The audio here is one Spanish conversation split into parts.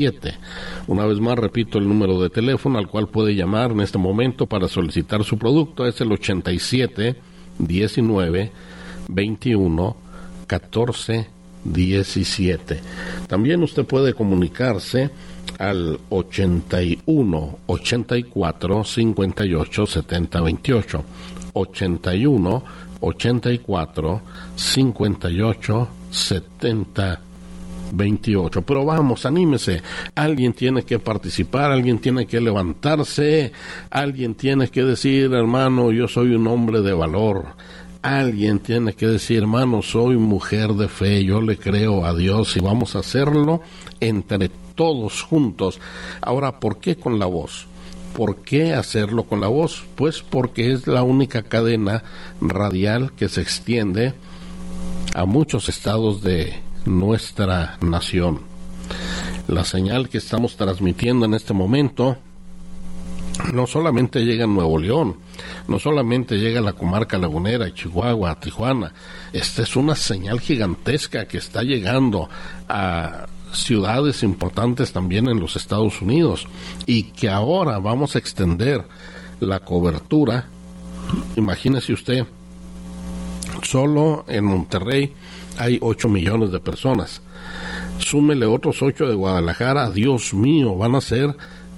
Una vez más, repito el número de teléfono al cual puede llamar en este momento para solicitar su producto. Es el 87 19 21 14 17. También usted puede comunicarse al 81 84 58 70 28. 81 84 58 70 28. Pero vamos, anímese. Alguien tiene que participar, alguien tiene que levantarse, alguien tiene que decir: hermano, yo soy un hombre de valor. Alguien tiene que decir: hermano, soy mujer de fe, yo le creo a Dios, y vamos a hacerlo entre todos juntos. Ahora, ¿por qué con la voz? ¿Por qué hacerlo con la voz? Pues porque es la única cadena radial que se extiende a muchos estados de nuestra nación. La señal que estamos transmitiendo en este momento no solamente llega a Nuevo León, no solamente llega a la comarca lagunera, Chihuahua, Tijuana. Esta es una señal gigantesca que está llegando a ciudades importantes también en los Estados Unidos, y que ahora vamos a extender la cobertura. Imagínese usted, solo en Monterrey hay 8 millones de personas. Súmele otros 8 de Guadalajara, Dios mío, van a ser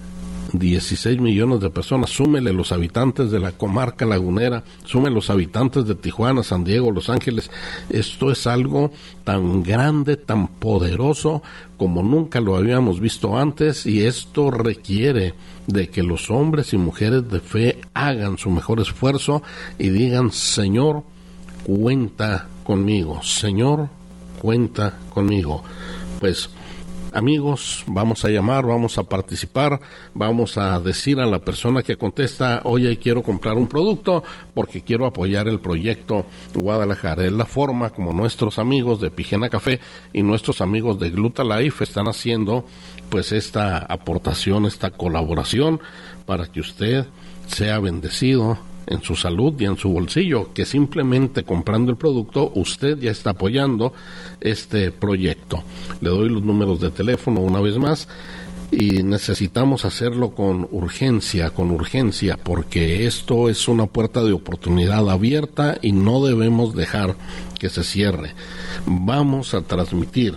16 millones de personas. Súmele los habitantes de la comarca lagunera, súmele los habitantes de Tijuana, San Diego, Los Ángeles. Esto es algo tan grande, tan poderoso como nunca lo habíamos visto antes, y esto requiere de que los hombres y mujeres de fe hagan su mejor esfuerzo y digan: Señor, cuenta conmigo. Señor, cuenta conmigo. Pues, amigos, vamos a llamar, vamos a participar, vamos a decir a la persona que contesta: oye, quiero comprar un producto porque quiero apoyar el proyecto Guadalajara. Es la forma como nuestros amigos de Pigena Café y nuestros amigos de Glutalife están haciendo pues esta aportación, esta colaboración, para que usted sea bendecido en su salud y en su bolsillo, que simplemente comprando el producto usted ya está apoyando este proyecto. Le doy los números de teléfono una vez más, y necesitamos hacerlo con urgencia, porque esto es una puerta de oportunidad abierta y no debemos dejar que se cierre. Vamos a transmitir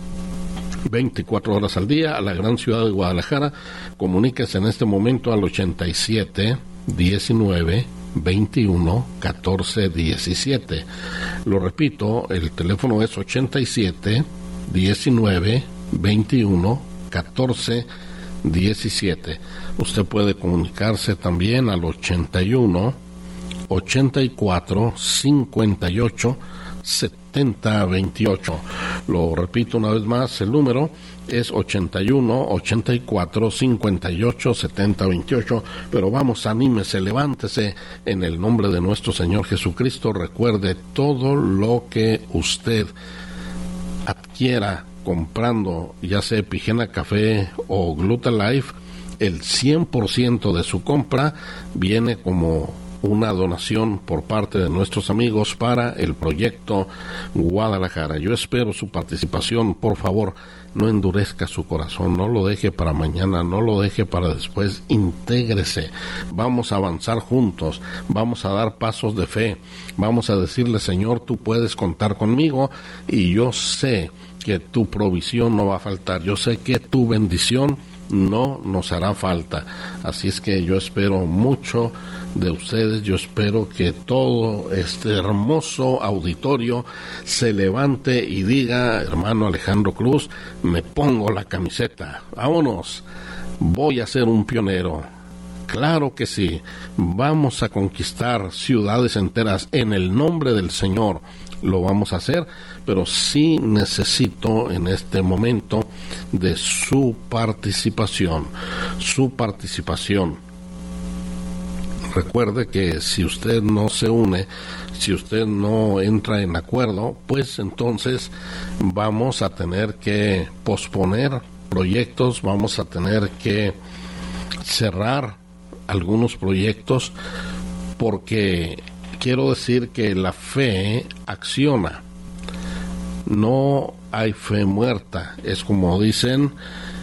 24 horas al día a la gran ciudad de Guadalajara. Comuníquese en este momento al 87 19 21 14 17. Lo repito, el teléfono es 87 19 21 14 17. Usted puede comunicarse también al 81 84 58 70 28. Lo repito una vez más, el número es 81 84 58 70 28. Pero vamos, anímese, levántese en el nombre de nuestro Señor Jesucristo. Recuerde, todo lo que usted adquiera comprando, ya sea Pigena Café o Glutalife, el 100% de su compra viene como una donación por parte de nuestros amigos para el proyecto Guadalajara. Yo espero su participación. Por favor, no endurezca su corazón, no lo deje para mañana, no lo deje para después. Intégrese, vamos a avanzar juntos, vamos a dar pasos de fe, vamos a decirle: Señor, tú puedes contar conmigo, y yo sé que tu provisión no va a faltar, yo sé que tu bendición no nos hará falta. Así es que yo espero mucho de ustedes. Yo espero que todo este hermoso auditorio se levante y diga: hermano Alejandro Cruz, me pongo la camiseta, vámonos, voy a ser un pionero. Claro que sí, vamos a conquistar ciudades enteras en el nombre del Señor. Lo vamos a hacer, pero sí necesito en este momento de su participación. Recuerde que si usted no se une, si usted no entra en acuerdo, pues entonces vamos a tener que posponer proyectos, vamos a tener que cerrar algunos proyectos, porque quiero decir que la fe acciona. No hay fe muerta. Es como dicen